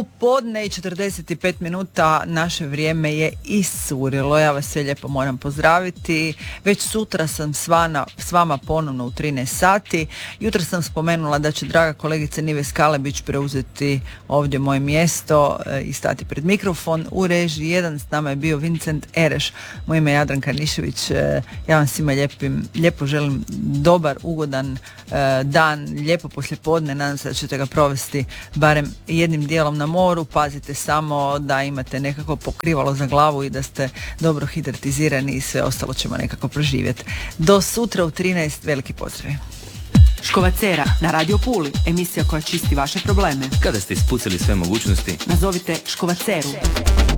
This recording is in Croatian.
U podne i 45 minuta naše vrijeme je iscurilo. Ja vas sve lijepo moram pozdraviti. Već sutra sam s vama ponovno u 13 sati. Jutro sam spomenula da će draga kolegica Nives Kalebić preuzeti ovdje moje mjesto i stati pred mikrofon. U režiji 1 s nama je bio Vincent Ereš. Moje ime je Jadranka Nišević. Ja vam svima lijepo želim dobar, ugodan dan, lijepo poslijepodne. Nadam se da ćete ga provesti barem jednim dijelom na moru. Pazite samo da imate nekako pokrivalo za glavu i da ste dobro hidratizirani i sve ostalo ćemo nekako proživjeti. Do sutra u 13, veliki pozdrav. Škovacera na Radio Puli, emisija koja čisti vaše probleme. Kada ste ispucali sve mogućnosti, nazovite Škovaceru.